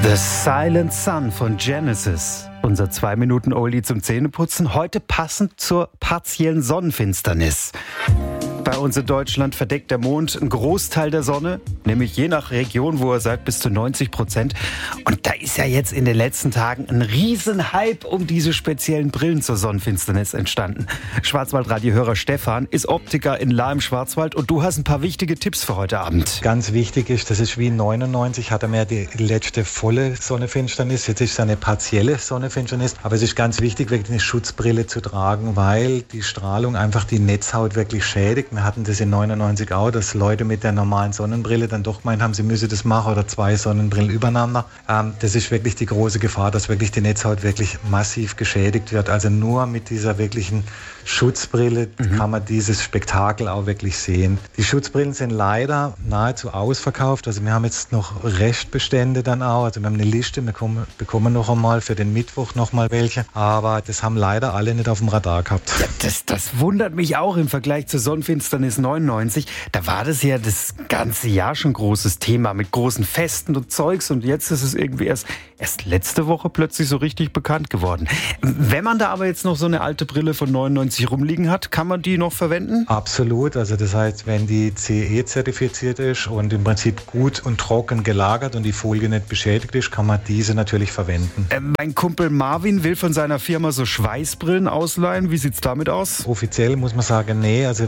The Silent Sun von Genesis. Unser 2-Minuten-Oldie zum Zähneputzen. Heute passend zur partiellen Sonnenfinsternis. Bei uns in Deutschland verdeckt der Mond einen Großteil der Sonne, nämlich je nach Region, wo er seid, bis zu 90%. Und da ist ja jetzt in den letzten Tagen ein Riesenhype um diese speziellen Brillen zur Sonnenfinsternis entstanden. Schwarzwaldradio-Hörer Stefan ist Optiker in Lahr im Schwarzwald und du hast ein paar wichtige Tipps für heute Abend. Ganz wichtig ist, das ist wie 99, hatte man ja die letzte volle Sonnenfinsternis, jetzt ist es eine partielle Sonnenfinsternis. Aber es ist ganz wichtig, wirklich eine Schutzbrille zu tragen, weil die Strahlung einfach die Netzhaut wirklich schädigt. Wir hatten das in 99 auch, dass Leute mit der normalen Sonnenbrille dann doch meinen haben, sie müssen das machen oder 2 Sonnenbrillen übereinander. Das ist wirklich die große Gefahr, dass wirklich die Netzhaut wirklich massiv geschädigt wird. Also nur mit dieser wirklichen Schutzbrille kann man dieses Spektakel auch wirklich sehen. Die Schutzbrillen sind leider nahezu ausverkauft. Also wir haben jetzt noch Restbestände dann auch. Also wir haben eine Liste, wir bekommen noch einmal für den Mittwoch noch mal welche. Aber das haben leider alle nicht auf dem Radar gehabt. Ja, das wundert mich auch im Vergleich zur Sonnenfinsternis 99. Da war das ja das ganze Jahr schon großes Thema mit großen Festen und Zeugs. Und jetzt ist es irgendwie erst letzte Woche plötzlich so richtig bekannt geworden. Wenn man da aber jetzt noch so eine alte Brille von 99 rumliegen hat, kann man die noch verwenden? Absolut. Also das heißt, wenn die CE-zertifiziert ist und im Prinzip gut und trocken gelagert und die Folie nicht beschädigt ist, kann man diese natürlich verwenden. Mein Kumpel Marvin will von seiner Firma so Schweißbrillen ausleihen. Wie sieht's damit aus? Offiziell muss man sagen, nee. Also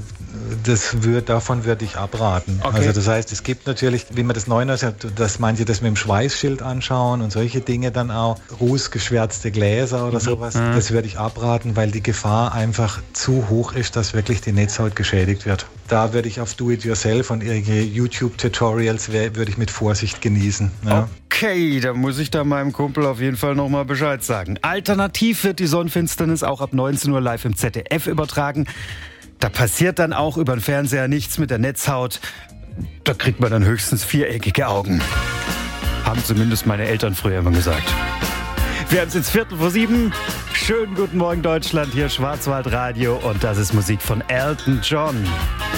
davon würde ich abraten. Okay. Also das heißt, es gibt natürlich, wie man das Neuner sagt, dass manche das mit dem Schweißschild anschauen und solche Dinge dann auch, rußgeschwärzte Gläser oder sowas, das würde ich abraten, weil die Gefahr einfach zu hoch ist, dass wirklich die Netzhaut geschädigt wird. Da würde ich auf Do-it-yourself und irgendwelche YouTube-Tutorials würde ich mit Vorsicht genießen. Ja. Okay, dann muss ich da meinem Kumpel auf jeden Fall nochmal Bescheid sagen. Alternativ wird die Sonnenfinsternis auch ab 19 Uhr live im ZDF übertragen. Da passiert dann auch über den Fernseher nichts mit der Netzhaut. Da kriegt man dann höchstens viereckige Augen. Haben zumindest meine Eltern früher immer gesagt. Wir haben es jetzt 6:45. Schönen guten Morgen Deutschland, hier Schwarzwaldradio und das ist Musik von Elton John.